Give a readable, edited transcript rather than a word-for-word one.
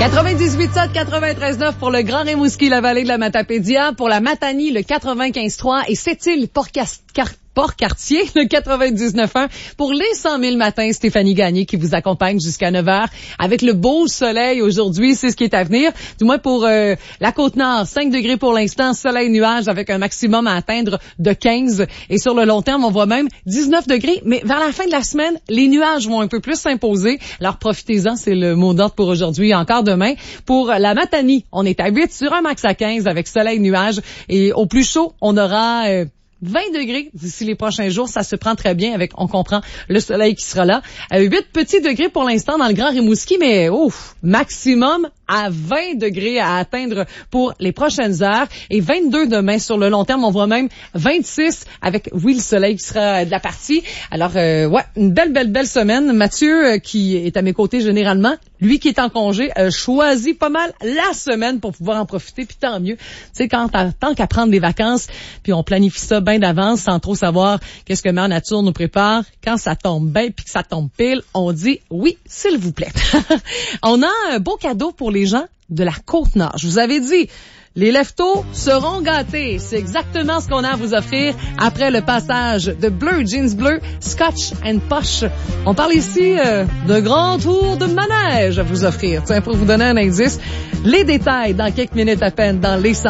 98.7, 93.9 pour le Grand Rimouski, la vallée de la Matapédia. Pour la Matanie, le 95.3 et Sept-Îles, Port-Cartier, le 99.1. Pour les 100 000 matins, Stéphanie Gagné qui vous accompagne jusqu'à 9h. Avec le beau soleil aujourd'hui, c'est ce qui est à venir. Du moins pour la Côte-Nord, 5 degrés pour l'instant, soleil-nuage avec un maximum à atteindre de 15. Et sur le long terme, on voit même 19 degrés. Mais vers la fin de la semaine, les nuages vont un peu plus s'imposer. Alors profitez-en, c'est le mot d'ordre pour aujourd'hui. Encore demain. Pour la Matanie, on est à 8 sur un max à 15 avec soleil-nuage. Et au plus chaud, on aura 20 degrés d'ici les prochains jours. Ça se prend très bien avec, on comprend, le soleil qui sera là. 8 petits degrés pour l'instant dans le Grand Rimouski, mais maximum à 20 degrés à atteindre pour les prochaines heures et 22 demain sur le long terme. On voit même 26 avec, le soleil qui sera de la partie. Alors, une belle semaine. Mathieu, qui est à mes côtés généralement, lui qui est en congé, choisit pas mal la semaine pour pouvoir en profiter, puis tant mieux. Tu sais, tant qu'à prendre des vacances, puis on planifie ça bien d'avance sans trop savoir qu'est-ce que Mère Nature nous prépare. Quand ça tombe bien puis que ça tombe pile, on dit oui, s'il vous plaît. On a un beau cadeau pour les gens de la Côte-Nord. Je vous avais dit, les leftos seront gâtés. C'est exactement ce qu'on a à vous offrir après le passage de Bleu, Jeans Bleu, Scotch and Posh. On parle ici de grand tour de manège à vous offrir. Tiens, pour vous donner un indice, les détails dans quelques minutes à peine dans les